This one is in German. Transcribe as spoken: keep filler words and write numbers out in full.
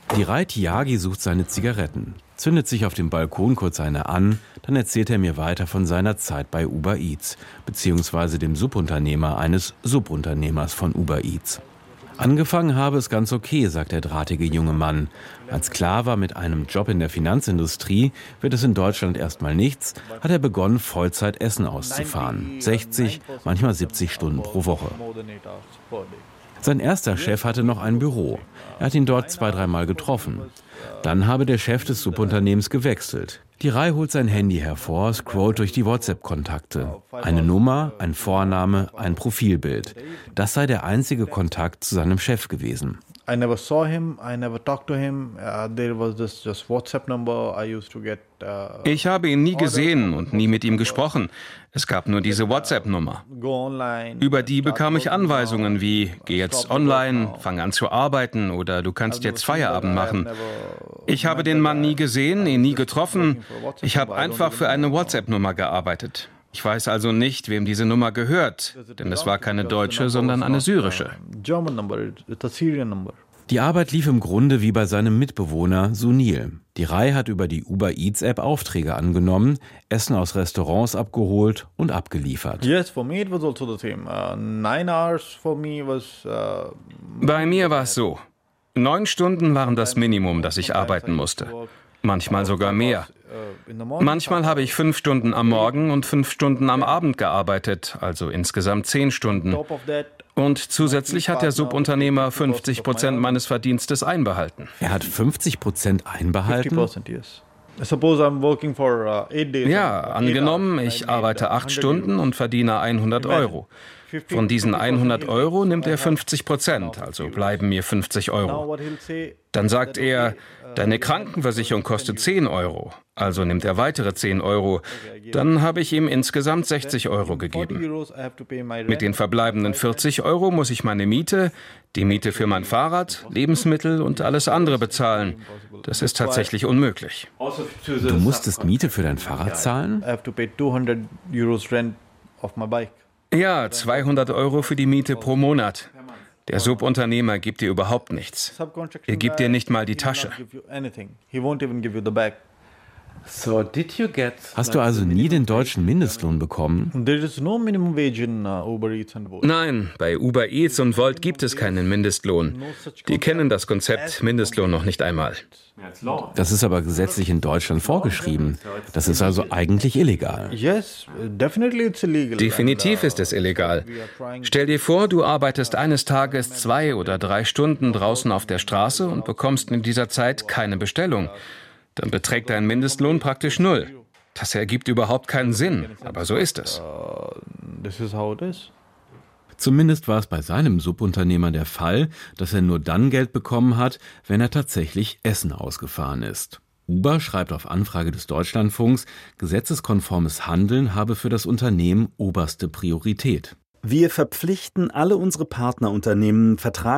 Dhiray Tyagi sucht seine Zigaretten, zündet sich auf dem Balkon kurz eine an, dann erzählt er mir weiter von seiner Zeit bei Uber Eats, beziehungsweise dem Subunternehmer eines Subunternehmers von Uber Eats. Angefangen habe es ganz okay, sagt der drahtige junge Mann. Als klar war, mit einem Job in der Finanzindustrie wird es in Deutschland erstmal nichts, hat er begonnen, Vollzeit Essen auszufahren. sechzig, manchmal siebzig Stunden pro Woche. Sein erster Chef hatte noch ein Büro. Er hat ihn dort zwei, dreimal getroffen. Dann habe der Chef des Subunternehmens gewechselt. Dhiray holt sein Handy hervor, scrollt durch die WhatsApp-Kontakte. Eine Nummer, ein Vorname, ein Profilbild. Das sei der einzige Kontakt zu seinem Chef gewesen. I never saw him, I never talked to him. Uh, there was this just WhatsApp number I used to get. Uh, ich habe ihn nie gesehen und nie mit ihm gesprochen. Es gab nur diese WhatsApp-Nummer. Über die bekam ich Anweisungen wie, geh jetzt online, fang an zu arbeiten oder du kannst jetzt Feierabend machen. Ich habe den Mann nie gesehen, ihn nie getroffen. Ich habe einfach für eine WhatsApp-Nummer gearbeitet. Ich weiß also nicht, wem diese Nummer gehört, denn es war keine deutsche, sondern eine syrische. Die Arbeit lief im Grunde wie bei seinem Mitbewohner Sunil. Dhiray hat über die Uber Eats App Aufträge angenommen, Essen aus Restaurants abgeholt und abgeliefert. Bei mir war es so. Neun Stunden waren das Minimum, das ich arbeiten musste. Manchmal sogar mehr. Manchmal habe ich fünf Stunden am Morgen und fünf Stunden am Abend gearbeitet, also insgesamt zehn Stunden. Und zusätzlich hat der Subunternehmer fünfzig Prozent meines Verdienstes einbehalten. Er hat fünfzig Prozent einbehalten? Ja, angenommen, ich arbeite acht Stunden und verdiene hundert Euro. Von diesen hundert Euro nimmt er fünfzig Prozent, also bleiben mir fünfzig Euro. Dann sagt er, deine Krankenversicherung kostet zehn Euro, also nimmt er weitere zehn Euro. Dann habe ich ihm insgesamt sechzig Euro gegeben. Mit den verbleibenden vierzig Euro muss ich meine Miete, die Miete für mein Fahrrad, Lebensmittel und alles andere bezahlen. Das ist tatsächlich unmöglich. Du musstest Miete für dein Fahrrad zahlen? Ja, zweihundert Euro für die Miete pro Monat. Der Subunternehmer gibt dir überhaupt nichts. Er gibt dir nicht mal die Tasche. Hast du also nie den deutschen Mindestlohn bekommen? Nein, bei Uber Eats und Wolt gibt es keinen Mindestlohn. Die kennen das Konzept Mindestlohn noch nicht einmal. Das ist aber gesetzlich in Deutschland vorgeschrieben. Das ist also eigentlich illegal. Definitiv ist es illegal. Stell dir vor, du arbeitest eines Tages zwei oder drei Stunden draußen auf der Straße und bekommst in dieser Zeit keine Bestellung. Dann beträgt dein Mindestlohn praktisch null. Das ergibt überhaupt keinen Sinn, aber so ist es. Zumindest war es bei seinem Subunternehmer der Fall, dass er nur dann Geld bekommen hat, wenn er tatsächlich Essen ausgefahren ist. Uber schreibt auf Anfrage des Deutschlandfunks, gesetzeskonformes Handeln habe für das Unternehmen oberste Priorität. Wir verpflichten alle unsere Partnerunternehmen, Vertrags